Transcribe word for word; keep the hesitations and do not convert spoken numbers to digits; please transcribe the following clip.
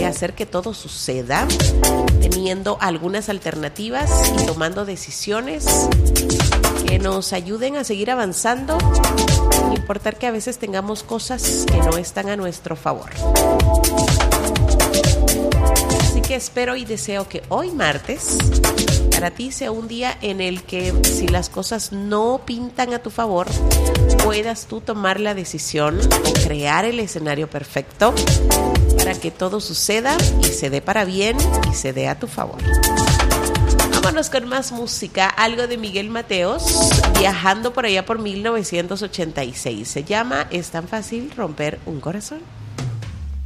hacer que todo suceda, teniendo algunas alternativas y tomando decisiones que nos ayuden a seguir avanzando, sin importar que a veces tengamos cosas que no están a nuestro favor. Así que espero y deseo que hoy martes para ti sea un día en el que, si las cosas no pintan a tu favor, puedas tú tomar la decisión o crear el escenario perfecto para que todo suceda y se dé para bien y se dé a tu favor. Vámonos con más música, algo de Miguel Mateos, viajando por allá por mil novecientos ochenta y seis. Se llama Es tan fácil romper un corazón.